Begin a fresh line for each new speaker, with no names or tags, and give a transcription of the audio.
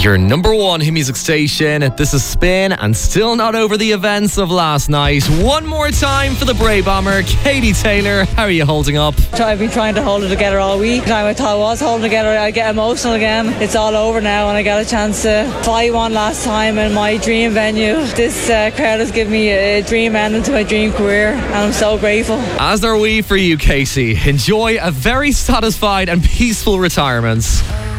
Your number one hit music station. This is Spin, and still not over the events of last night. One more time for the Bray Bomber, Katie Taylor. How are you holding up?
I've been trying to hold it together all week. Time I thought I was holding it together, I get emotional again. It's all over now, and I got a chance to fly one last time in my dream venue. This crowd has given me a dream ending to my dream career, and I'm so grateful.
As are we for you, Casey. Enjoy a very satisfied and peaceful retirement.